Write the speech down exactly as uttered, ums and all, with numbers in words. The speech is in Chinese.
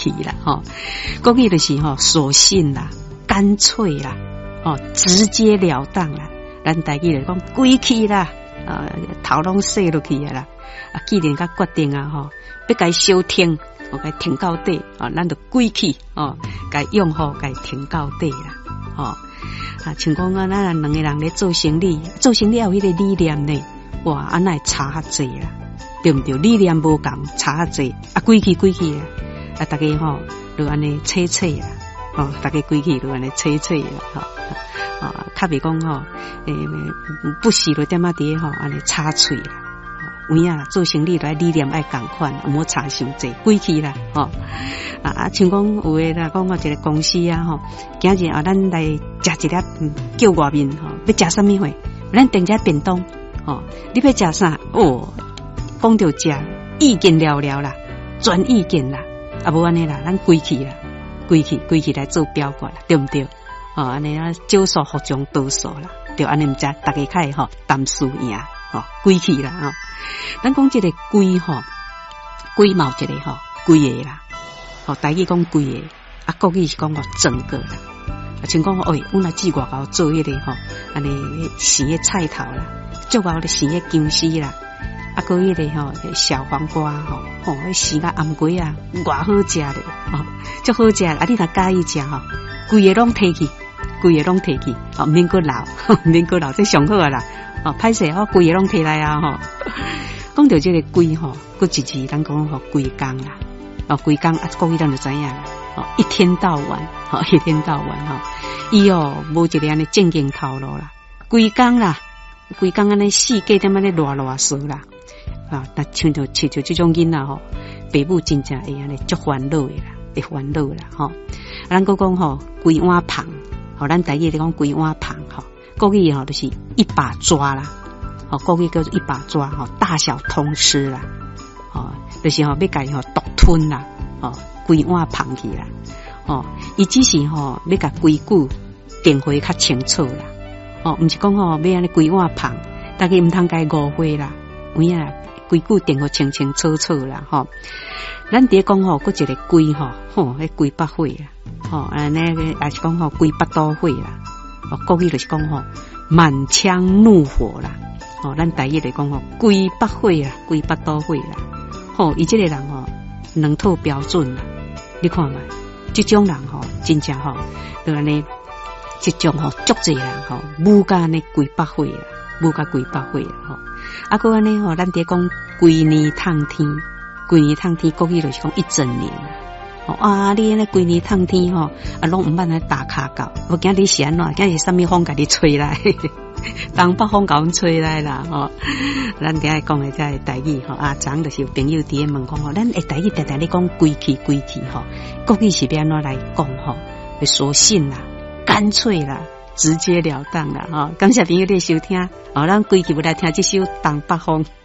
去啦，吼、哦，国语就是吼、哦，索性啦，干脆啦，哦，直截了当啦，咱台语来讲，归去啦，啊，头拢洗落去啊啦，啊，既然甲决定啊，吼、哦，要甲伊消停，我甲伊停到底，啊、哦，咱就归去，哦，甲伊用好，甲伊停到底啦，哦，啊，像讲啊，咱两个人咧做生意，做生意有迄个理念呢，哇，安那差较济啦。对毋对？理念无共，差较济，啊，归去归去啊，啊，大家吼，就安尼切切啦，哦，大家归去就安尼切切啦，吼、哦，啊，较袂讲吼，诶、欸，不时就点仔伫吼，安尼插喙啦，有影啦，做生意来理念爱共款，毋好差伤济，归去啦，吼、哦，啊啊，像讲有诶啦，讲我一个公司啊，吼，今日啊，咱来食一粒，嗯，叫外面吼，要食啥物货？咱订只便当，吼，你要食啥？哦。讲到这意見了了啦，全意見啦，啊無安尼啦，咱歸去啦，歸去歸去來做表決啦，對唔對？哦，安尼啊，少數服從多數啦，對安尼唔知大家較會吼擔輸贏，吼歸去啦，吼。咱講這個歸吼，歸嘛有一個吼歸個啦，吼台語講歸個，啊國語是講個整個啦，啊像講哦，阮阿姊外口做迄個吼，安尼生個菜頭啦，足後咧生個薑絲啦。啊，個迄個吼小黃瓜吼，吼迄時個頷龜啊，偌好食咧，吼，足好食。啊，你若介意食吼，規個攏摕去，規個攏摕去，吼，免閣留，免閣留，這上好啊啦。哦，歹勢，我規個攏摕來啊，吼。講到這個規吼，佫一字咱講吼規工啦，哦，規工啊，國語咱就知影啦，哦，一天到晚，吼，一天到晚吼，伊哦無一個安尼正經頭路啦，規工啦，規工安尼四界點安尼亂亂說啦。啊，但像着像着這種囡仔吼，爸母真正會安尼足煩惱的啦，會煩惱啦吼。咱閣講吼，規碗芳，吼，咱台語咧講規碗芳吼，國語吼就是一把抓啦，吼，國語叫做一把抓吼，大小通吃啦，吼，就是吼要甲伊吼獨吞啦，吼，規碗芳去啦，吼，伊只是吼要甲規矩定位較清楚啦，吼，毋是講吼要安尼規碗芳，大家毋通甲伊誤會啦，有影啦。規矩定個清清楚楚啦，吼！咱佇講吼，佫一個規吼，吼，迄規百歲啦，吼，安尼個也是講吼規百多歲啦，哦，國語就是講吼滿腔怒火啦，吼，咱台語嚟講吼規百歲啦，規百多歲啦，吼，伊這個人吼兩套標準啦，你看嘛，這種人吼真正吼，就安尼，這種吼足濟人吼，武甲安尼規百歲啦。無甲規百歲啦吼，啊，擱安尼吼，咱佇講規年燙天，規年燙天，國語就是講一整年啦。吼啊，你安尼規年燙天吼，啊，攏毋捌安打卡到，我今日是安怎？今日啥物風甲你吹來？東北風甲阮吹來啦，吼。咱今日講嘅即係台語吼，啊，昨就是有朋友佇咧問講吼，咱誒台語定定咧講歸去歸去吼，國語是要安怎來講吼？會索性啦，乾脆啦。直截了當啦，吼！感謝朋友的收聽，哦，咱歸期要來聽這首《東北風》。